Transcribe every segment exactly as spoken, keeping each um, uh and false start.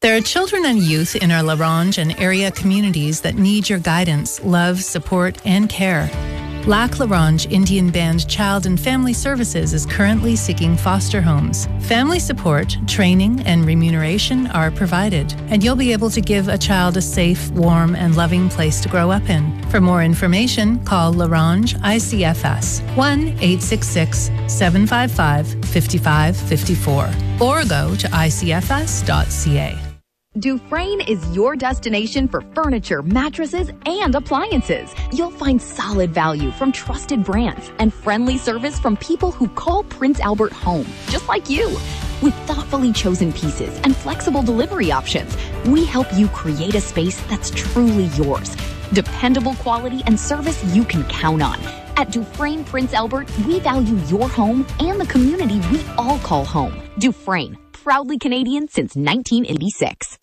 There are children and youth in our La Ronge and area communities that need your guidance, love, support, and care. Lac La Ronge Indian Band Child and Family Services is currently seeking foster homes. Family support, training, and remuneration are provided, and you'll be able to give a child a safe, warm, and loving place to grow up in. For more information, call La Ronge I C F S one eight six six, seven five five, five five five four or go to I C F S dot C A. Dufresne is your destination for furniture, mattresses, and appliances. You'll find solid value from trusted brands and friendly service from people who call Prince Albert home, just like you. With thoughtfully chosen pieces and flexible delivery options, we help you create a space that's truly yours. Dependable quality and service you can count on. At Dufresne Prince Albert, we value your home and the community we all call home. Dufresne, proudly Canadian since nineteen eighty-six.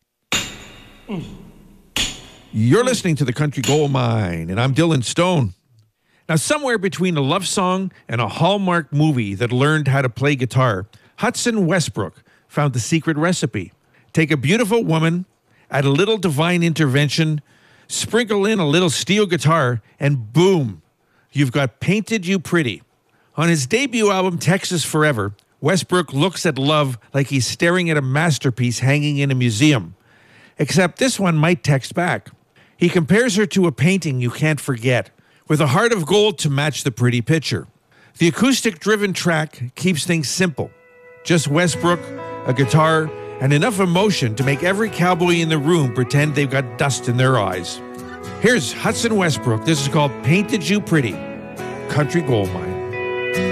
You're listening to The Country Gold Mine, and I'm Dylan Stone. Now, somewhere between a love song and a Hallmark movie that learned how to play guitar, Hudson Westbrook found the secret recipe. Take a beautiful woman, add a little divine intervention, sprinkle in a little steel guitar, and boom, you've got Painted You Pretty. On his debut album, Texas Forever, Westbrook looks at love like he's staring at a masterpiece hanging in a museum. Except this one might text back. He compares her to a painting you can't forget, with a heart of gold to match the pretty picture. The acoustic-driven track keeps things simple. Just Westbrook, a guitar, and enough emotion to make every cowboy in the room pretend they've got dust in their eyes. Here's Hudson Westbrook. This is called Painted You Pretty, Country Gold Mine.